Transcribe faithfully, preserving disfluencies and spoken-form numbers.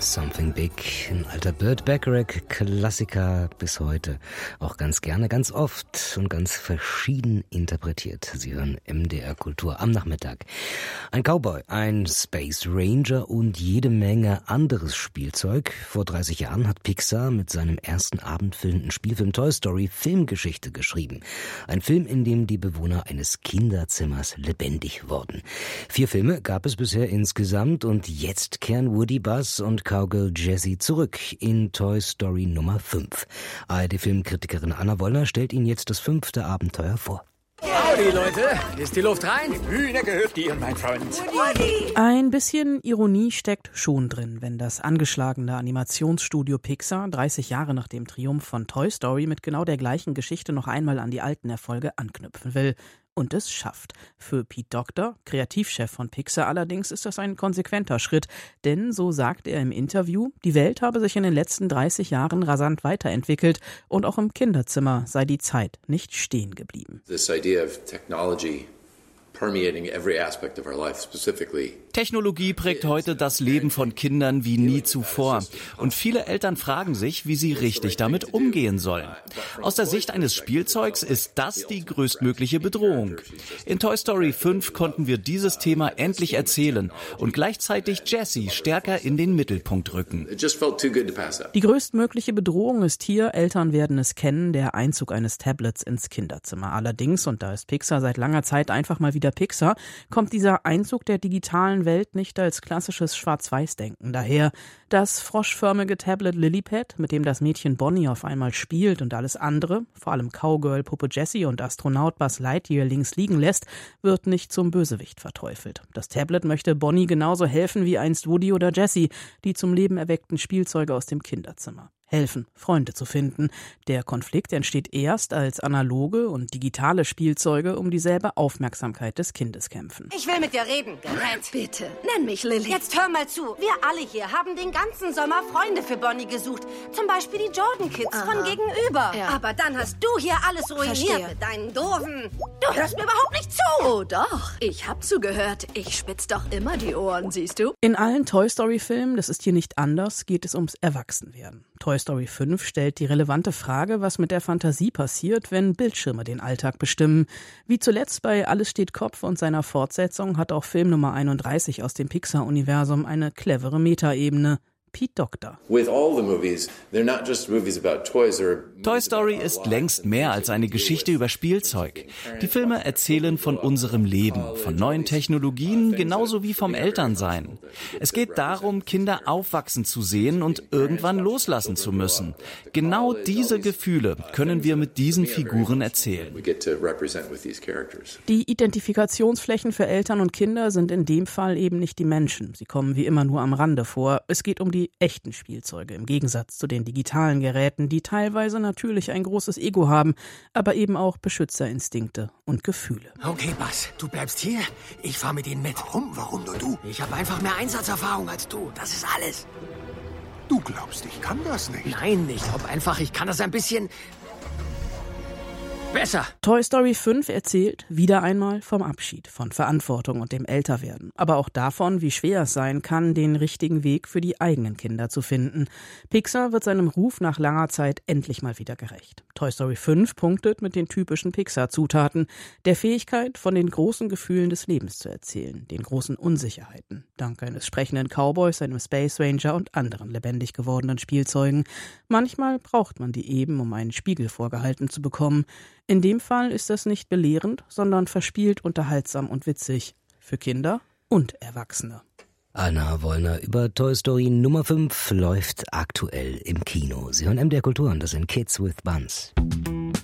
Something Big, ein alter Burt Bacharach-Klassiker bis heute. Auch ganz gerne, ganz oft und ganz verschieden interpretiert. Sie hören M D R Kultur am Nachmittag. Ein Cowboy, ein Space Ranger und jede Menge anderes Spielzeug. Vor dreißig Jahren hat Pixar mit seinem ersten abendfüllenden Spielfilm Toy Story Filmgeschichte geschrieben. Ein Film, in dem die Bewohner eines Kinderzimmers lebendig wurden. Vier Filme gab es bisher insgesamt und jetzt kehren Woody, Buzz und Cowgirl Jessie zurück in Toy Story Nummer fünf. A R D-Filmkritikerin Anna Wollner stellt Ihnen jetzt das fünfte Abenteuer vor. Howdy, Leute. Ist die Luft rein? Hühner gehört dir, mein Freund. Woody. Ein bisschen Ironie steckt schon drin, wenn das angeschlagene Animationsstudio Pixar dreißig Jahre nach dem Triumph von Toy Story mit genau der gleichen Geschichte noch einmal an die alten Erfolge anknüpfen will. Und es schafft. Für Pete Docter, Kreativchef von Pixar, allerdings ist das ein konsequenter Schritt. Denn, so sagt er im Interview, die Welt habe sich in den letzten dreißig Jahren rasant weiterentwickelt und auch im Kinderzimmer sei die Zeit nicht stehen geblieben. This idea of technology permeating every aspect of our life, specifically. Technologie prägt heute das Leben von Kindern wie nie zuvor. Und viele Eltern fragen sich, wie sie richtig damit umgehen sollen. Aus der Sicht eines Spielzeugs ist das die größtmögliche Bedrohung. In Toy Story fünf konnten wir dieses Thema endlich erzählen und gleichzeitig Jessie stärker in den Mittelpunkt rücken. Die größtmögliche Bedrohung ist hier, Eltern werden es kennen, der Einzug eines Tablets ins Kinderzimmer. Allerdings, und da ist Pixar seit langer Zeit einfach mal wieder Pixar, kommt dieser Einzug der digitalen Welt nicht als klassisches Schwarz-Weiß-Denken daher. Das froschförmige Tablet Lilypad, mit dem das Mädchen Bonnie auf einmal spielt und alles andere, vor allem Cowgirl, Puppe Jessie und Astronaut Buzz Lightyear links liegen lässt, wird nicht zum Bösewicht verteufelt. Das Tablet möchte Bonnie genauso helfen wie einst Woody oder Jessie, die zum Leben erweckten Spielzeuge aus dem Kinderzimmer. Helfen, Freunde zu finden. Der Konflikt entsteht erst, als analoge und digitale Spielzeuge um dieselbe Aufmerksamkeit des Kindes kämpfen. Ich will mit dir reden, Gerät. Bitte, nenn mich Lilly. Jetzt hör mal zu. Wir alle hier haben den ganzen Sommer Freunde für Bonnie gesucht. Zum Beispiel die Jordan Kids Aha. von gegenüber. Ja. Aber dann hast du hier alles ruiniert Verstehe. mit deinen doofen... Du hörst mir überhaupt nicht zu. Oh doch, ich hab zugehört. Ich spitz doch immer die Ohren, siehst du? In allen Toy Story Filmen, das ist hier nicht anders, geht es ums Erwachsenwerden. Toy Story fünf stellt die relevante Frage, was mit der Fantasie passiert, wenn Bildschirme den Alltag bestimmen. Wie zuletzt bei Alles steht Kopf und seiner Fortsetzung hat auch Film Nummer einunddreißig aus dem Pixar-Universum eine clevere Metaebene. Pete Docter. Toy Story ist längst mehr als eine Geschichte über Spielzeug. Die Filme erzählen von unserem Leben, von neuen Technologien, genauso wie vom Elternsein. Es geht darum, Kinder aufwachsen zu sehen und irgendwann loslassen zu müssen. Genau diese Gefühle können wir mit diesen Figuren erzählen. Die Identifikationsflächen für Eltern und Kinder sind in dem Fall eben nicht die Menschen. Sie kommen wie immer nur am Rande vor. Es geht um die echten Spielzeuge, im Gegensatz zu den digitalen Geräten, die teilweise natürlich ein großes Ego haben, aber eben auch Beschützerinstinkte und Gefühle. Okay, Buzz, du bleibst hier. Ich fahr mit ihnen mit. Warum? Warum nur du? Ich habe einfach mehr Einsatzerfahrung als du. Das ist alles. Du glaubst, ich kann das nicht? Nein, ich glaube einfach, ich kann das ein bisschen... besser. Toy Story fünf erzählt wieder einmal vom Abschied, von Verantwortung und dem Älterwerden. Aber auch davon, wie schwer es sein kann, den richtigen Weg für die eigenen Kinder zu finden. Pixar wird seinem Ruf nach langer Zeit endlich mal wieder gerecht. Toy Story fünf punktet mit den typischen Pixar-Zutaten, der Fähigkeit, von den großen Gefühlen des Lebens zu erzählen, den großen Unsicherheiten, dank eines sprechenden Cowboys, einem Space Ranger und anderen lebendig gewordenen Spielzeugen. Manchmal braucht man die eben, um einen Spiegel vorgehalten zu bekommen. In dem Fall ist das nicht belehrend, sondern verspielt, unterhaltsam und witzig. Für Kinder und Erwachsene. Anna Wollner über Toy Story Nummer fünf läuft aktuell im Kino. Sie hören M D R Kultur und das sind Kids with Buns.